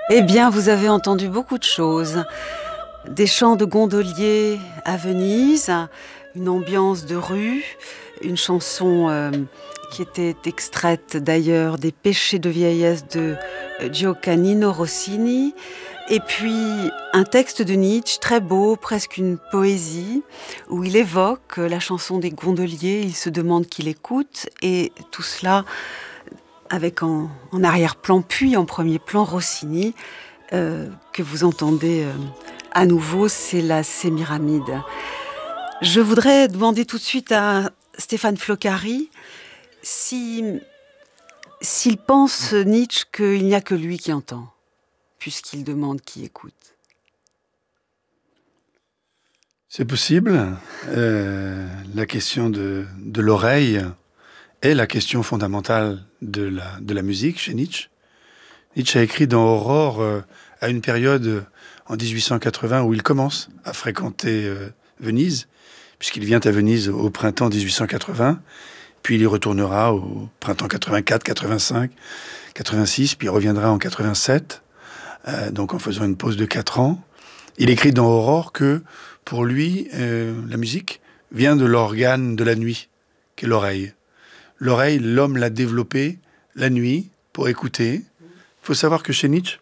Eh bien, vous avez entendu beaucoup de choses. Des chants de gondoliers à Venise, une ambiance de rue, une chanson qui était extraite d'ailleurs des Péchés de vieillesse de Gioacchino Rossini, et puis un texte de Nietzsche très beau, presque une poésie, où il évoque la chanson des gondoliers, il se demande qui l'écoute, et tout cela avec en arrière-plan, puis en premier plan Rossini, que vous entendez à nouveau, c'est la Sémiramide. Je voudrais demander tout de suite à Stéphane Floccari s'il pense, Nietzsche, qu'il n'y a que lui qui entend, puisqu'il demande qui écoute. C'est possible. La question de l'oreille est la question fondamentale de la musique chez Nietzsche. Nietzsche a écrit dans Aurore à une période en 1880 où il commence à fréquenter Venise, puisqu'il vient à Venise au printemps 1880, puis il y retournera au printemps 84, 85, 86, puis il reviendra en 87, donc en faisant une pause de 4 ans. Il écrit dans Aurore que pour lui, la musique vient de l'organe de la nuit, qui est l'oreille. L'oreille, l'homme l'a développée la nuit pour écouter. Il faut savoir que chez Nietzsche,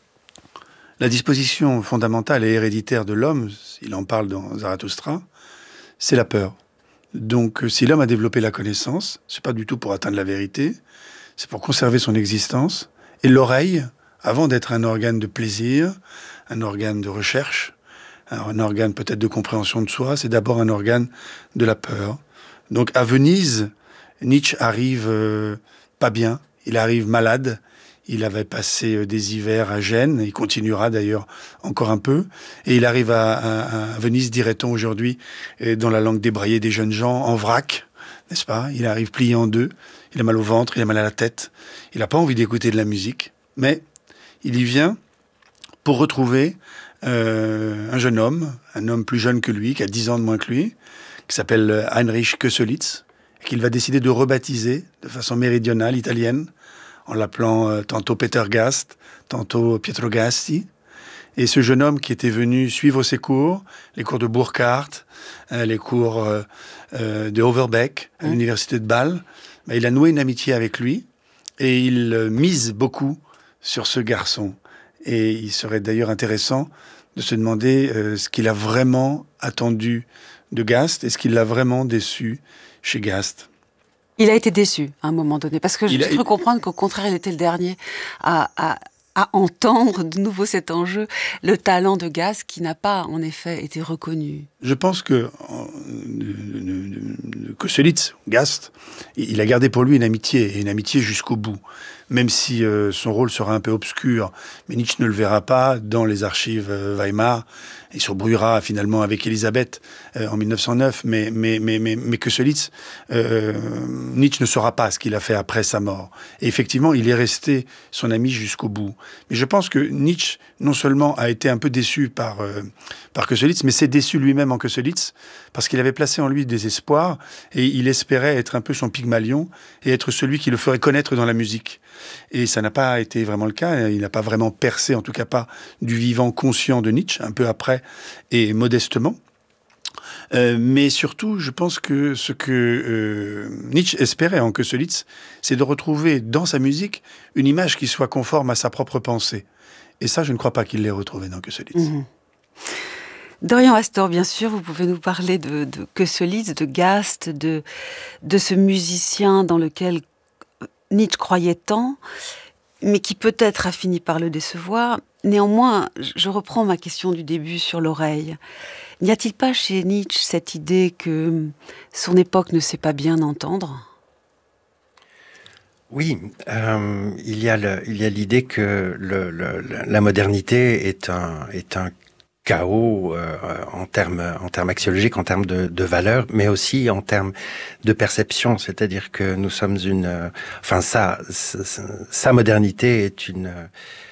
la disposition fondamentale et héréditaire de l'homme, il en parle dans Zarathustra, c'est la peur. Donc si l'homme a développé la connaissance, c'est pas du tout pour atteindre la vérité, c'est pour conserver son existence. Et l'oreille, avant d'être un organe de plaisir, un organe de recherche, un organe peut-être de compréhension de soi, c'est d'abord un organe de la peur. Donc à Venise, Nietzsche arrive pas bien, il arrive malade. Il avait passé des hivers à Gênes, il continuera d'ailleurs encore un peu, et il arrive à Venise, dirait-on aujourd'hui, dans la langue débraillée des jeunes gens, en vrac, n'est-ce pas? Il arrive plié en deux, il a mal au ventre, il a mal à la tête, il n'a pas envie d'écouter de la musique, mais il y vient pour retrouver un jeune homme, un homme plus jeune que lui, qui a 10 ans de moins que lui, qui s'appelle Heinrich Köselitz, et qu'il va décider de rebaptiser de façon méridionale, italienne, en l'appelant tantôt Peter Gast, tantôt Pietro Gasti. Et ce jeune homme qui était venu suivre ses cours, les cours de Burckhardt, les cours de Overbeck, à l'université de Bâle, il a noué une amitié avec lui, et il mise beaucoup sur ce garçon. Et il serait d'ailleurs intéressant de se demander ce qu'il a vraiment attendu de Gast, et ce qu'il l'a vraiment déçu chez Gast. Il a été déçu à un moment donné, parce que j'ai cru comprendre qu'au contraire, il était le dernier à entendre de nouveau cet enjeu, le talent de Gast qui n'a pas, en effet, été reconnu. Je pense que Köselitz, Gast, il a gardé pour lui une amitié, et une amitié jusqu'au bout. Même si son rôle sera un peu obscur, mais Nietzsche ne le verra pas dans les archives Weimar. Il se brouillera finalement avec Elisabeth en 1909, mais Köselitz, Nietzsche ne saura pas ce qu'il a fait après sa mort. Et effectivement, il est resté son ami jusqu'au bout. Mais je pense que Nietzsche, non seulement a été un peu déçu par Köselitz, mais s'est déçu lui-même en Köselitz, parce qu'il avait placé en lui des espoirs, et il espérait être un peu son Pygmalion, et être celui qui le ferait connaître dans la musique. Et ça n'a pas été vraiment le cas. Il n'a pas vraiment percé, en tout cas pas du vivant conscient de Nietzsche, un peu après et modestement. Mais surtout, je pense que ce que Nietzsche espérait en Köselitz, c'est de retrouver dans sa musique une image qui soit conforme à sa propre pensée. Et ça, je ne crois pas qu'il l'ait retrouvé dans Köselitz. Mmh. Dorian Astor, bien sûr, vous pouvez nous parler de Köselitz, de Gast, de ce musicien dans lequel Nietzsche croyait tant, mais qui peut-être a fini par le décevoir. Néanmoins, je reprends ma question du début sur l'oreille. N'y a-t-il pas chez Nietzsche cette idée que son époque ne sait pas bien entendre ? Oui, il y a l'idée que la modernité est un chaos en termes axiologiques, en termes de valeurs, mais aussi en termes de perception. C'est-à-dire que nous sommes sa modernité est